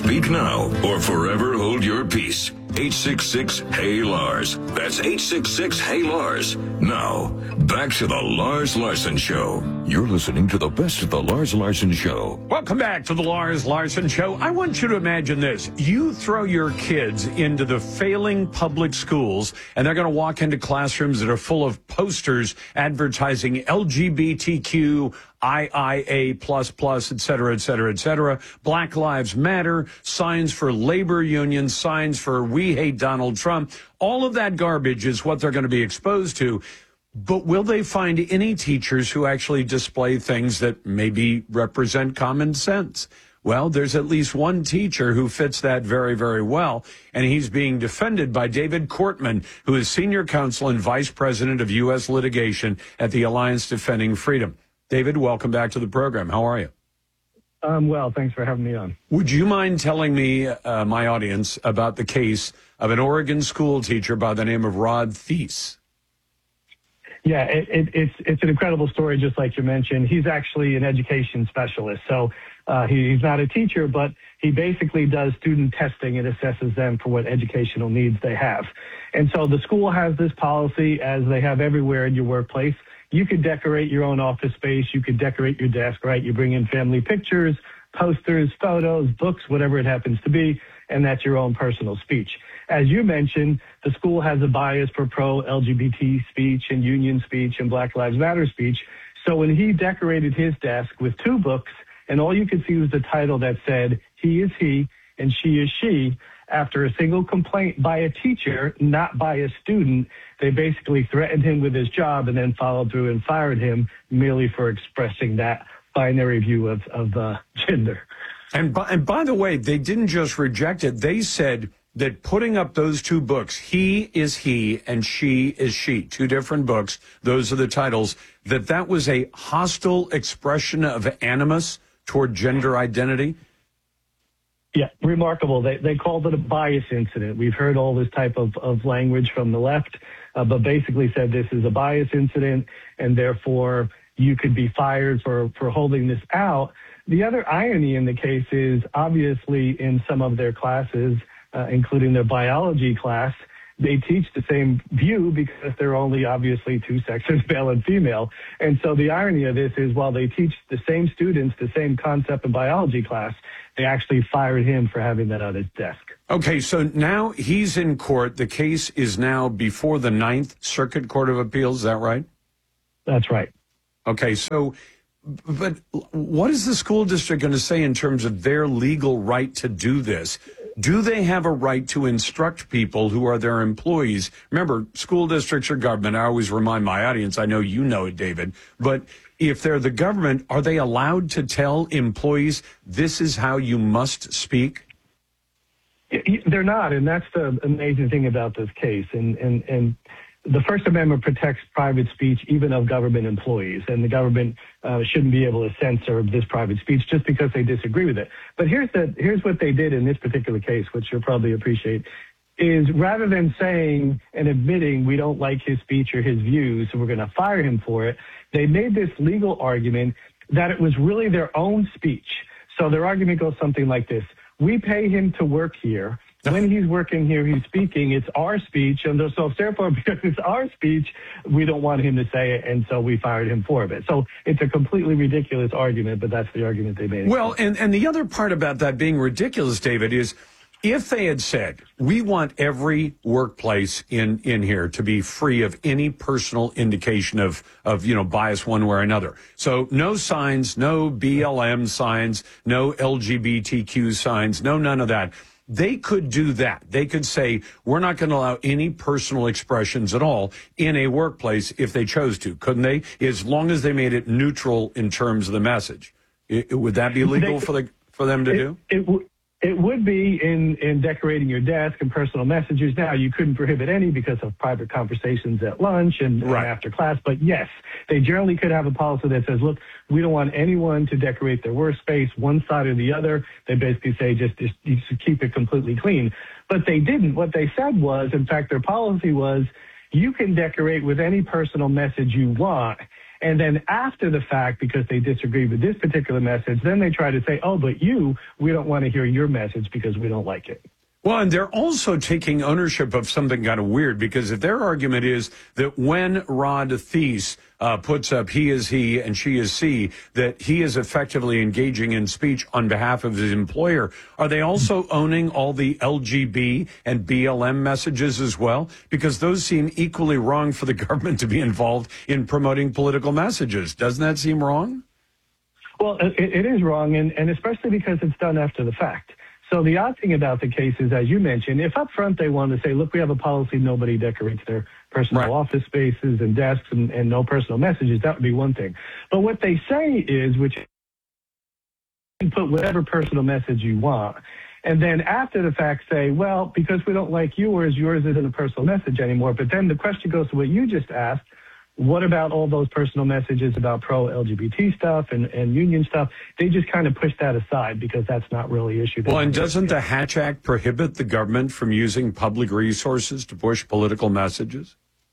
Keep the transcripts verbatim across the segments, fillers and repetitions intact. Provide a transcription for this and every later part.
Speak now or forever hold your peace. eight six six, Hey Lars. That's eight six six, Hey Lars. Now, back to the Lars Larson Show. You're listening to the best of the Lars Larson Show. Welcome back to the Lars Larson Show. I want you to imagine this. You throw your kids into the failing public schools, and they're going to walk into classrooms that are full of posters advertising L G B T Q, I I A plus plus, et cetera, et cetera, et cetera. Black Lives Matter, signs for labor unions, signs for we hate Donald Trump. All of that garbage is what they're going to be exposed to. But will they find any teachers who actually display things that maybe represent common sense? Well, there's at least one teacher who fits that very, very well, and he's being defended by David Cortman, who is senior counsel and vice president of U S litigation at the Alliance Defending Freedom. David, welcome back to the program. How are you? Um, well, thanks for having me on. Would you mind telling me, uh, my audience, about the case of an Oregon school teacher by the name of Rod Thies? Yeah, it, it, it's it's an incredible story, just like you mentioned. He's actually an education specialist. So uh, he, he's not a teacher, but he basically does student testing and assesses them for what educational needs they have. And so the school has this policy, as they have everywhere in your workplace. You could decorate your own office space. You could decorate your desk, right? You bring in family pictures, posters, photos, books, whatever it happens to be, and that's your own personal speech. As you mentioned, the school has a bias for pro-L G B T speech and union speech and Black Lives Matter speech. So when he decorated his desk with two books, and all you could see was the title that said, he is he and she is she, after a single complaint by a teacher, not by a student, they basically threatened him with his job and then followed through and fired him merely for expressing that binary view of, of uh, gender. And by, and by the way, they didn't just reject it. They said that putting up those two books, he is he and she is she, two different books, those are the titles, that that was a hostile expression of animus toward gender identity? Yeah, remarkable. They they called it a bias incident. We've heard all this type of, of language from the left, uh, but basically said this is a bias incident, and therefore you could be fired for, for holding this out. The other irony in the case is, obviously, in some of their classes, uh, including their biology class, they teach the same view because they're only obviously two sexes, male and female. And so the irony of this is, while they teach the same students the same concept in biology class, they actually fired him for having that on his desk. Okay, so now he's in court. The case is now before the Ninth Circuit Court of Appeals. Is that right? That's right. Okay, so, but what is the school district going to say in terms of their legal right to do this? Do they have a right to instruct people who are their employees? Remember, school districts are government. I always remind my audience, I know you know it, David, but if they're the government, are they allowed to tell employees this is how you must speak? They're not, and that's the amazing thing about this case. And, and, and the First Amendment protects private speech even of government employees, and the government uh, shouldn't be able to censor this private speech just because they disagree with it. But here's the here's what they did in this particular case, which you'll probably appreciate, is rather than saying and admitting we don't like his speech or his views, so we're going to fire him for it, they made this legal argument that it was really their own speech. So their argument goes something like this: we pay him to work here. When he's working here, he's speaking. It's our speech. And so therefore, because it's our speech, we don't want him to say it. And so we fired him for it. So it's a completely ridiculous argument, but that's the argument they made. Well, and, and the other part about that being ridiculous, David, is if they had said, we want every workplace in, in here to be free of any personal indication of, of, you know, bias one way or another. So no signs, no B L M signs, no L G B T Q signs, no none of that. They could do that. They could say, we're not going to allow any personal expressions at all in a workplace if they chose to, couldn't they? As long as they made it neutral in terms of the message. It, would that be legal they, for the for them to it, do? It, w- it would be in, in decorating your desk and personal messages. Now, you couldn't prohibit any because of private conversations at lunch and, right. and after class. But yes, they generally could have a policy that says, look, we don't want anyone to decorate their workspace one side or the other. They basically say just, just, just keep it completely clean. But they didn't. What they said was, in fact, their policy was, you can decorate with any personal message you want, And then after the fact, because they disagree with this particular message, then they try to say, oh, but you, we don't want to hear your message because we don't like it. Well, and they're also taking ownership of something kind of weird, because if their argument is that when Rod Thies uh, puts up he is he and she is she, that he is effectively engaging in speech on behalf of his employer, are they also owning all the L G B and B L M messages as well? Because those seem equally wrong for the government to be involved in promoting political messages. Doesn't that seem wrong? Well, it, it is wrong, and, and especially because it's done after the fact. So the odd thing about the case is, as you mentioned, if up front they wanted to say, look, we have a policy, nobody decorates their personal right. office spaces and desks and, and no personal messages, that would be one thing. But what they say is, which you can put whatever personal message you want, and then after the fact say, well, because we don't like yours, yours isn't a personal message anymore. But then the question goes to what you just asked. What about all those personal messages about pro-L G B T stuff and, and union stuff? They just kind of push that aside because that's not really an issue. Well, and doesn't the Hatch Act prohibit the government from using public resources to push political messages?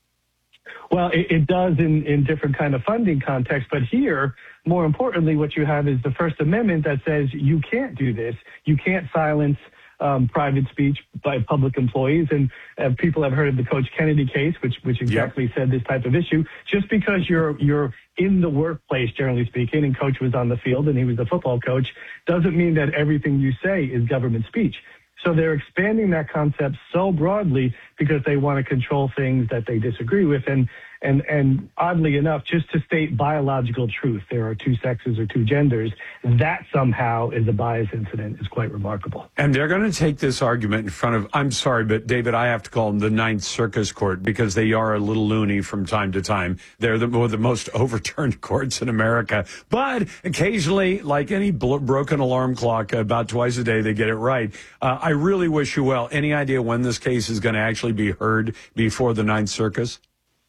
Well, it, it does in, in different kind of funding contexts. But here, more importantly, what you have is the First Amendment that says you can't do this. You can't silence Um, private speech by public employees. And uh, people have heard of the Coach Kennedy case, which which exactly yep. said this type of issue. Just because you're you're in the workplace, generally speaking, and Coach was on the field and he was the football coach, doesn't mean that everything you say is government speech. So they're expanding that concept so broadly because they want to control things that they disagree with. And and and oddly enough, just to state biological truth, there are two sexes or two genders, that somehow is a bias incident is quite remarkable. And they're going to take this argument in front of, I'm sorry, but David, I have to call them the Ninth Circus Court because they are a little loony from time to time. They're the, one of the most overturned courts in America. But occasionally, like any blo- broken alarm clock, about twice a day, they get it right. Uh, I really wish you well. Any idea when this case is going to actually be heard before the Ninth Circus?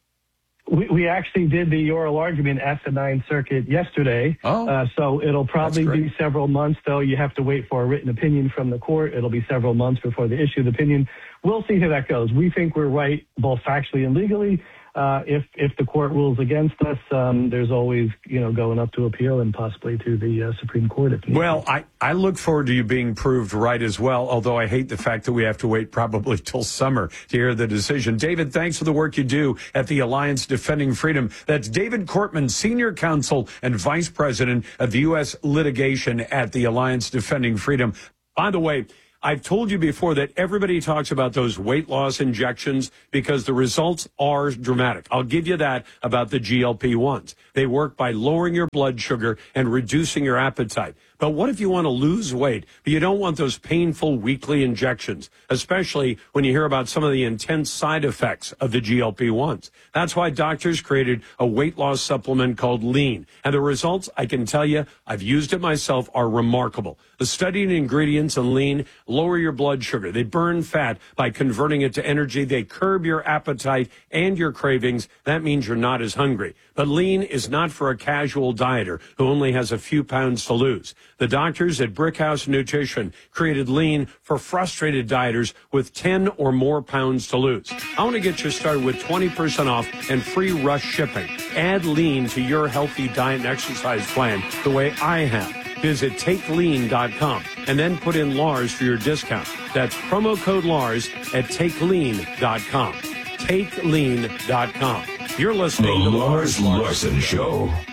We, we actually did the oral argument at the Ninth Circuit yesterday. Oh, uh, so it'll probably be several months, though. You have to wait for a written opinion from the court. It'll be several months before they issue the opinion. We'll see how that goes. We think we're right, both factually and legally. Uh, if if the court rules against us, um, there's always, you know, going up to appeal and possibly to the uh, Supreme Court. If well, I, I look forward to you being proved right as well, although I hate the fact that we have to wait probably till summer to hear the decision. David, thanks for the work you do at the Alliance Defending Freedom. That's David Cortman, Senior Counsel and Vice President of U S Litigation at the Alliance Defending Freedom. By the way, I've told you before that everybody talks about those weight loss injections because the results are dramatic. I'll give you that about the G L P ones. They work by lowering your blood sugar and reducing your appetite. But what if you want to lose weight, but you don't want those painful weekly injections, especially when you hear about some of the intense side effects of the G L P ones? That's why doctors created a weight loss supplement called Lean. And the results, I can tell you, I've used it myself, are remarkable. The studied ingredients in Lean lower your blood sugar. They burn fat by converting it to energy. They curb your appetite and your cravings. That means you're not as hungry. But Lean is not for a casual dieter who only has a few pounds to lose. The doctors at Brickhouse Nutrition created Lean for frustrated dieters with ten or more pounds to lose. I want to get you started with twenty percent off and free rush shipping. Add Lean to your healthy diet and exercise plan the way I have. Visit take lean dot com and then put in Lars for your discount. That's promo code Lars at take lean dot com. take lean dot com. You're listening the to Lars Larson Show.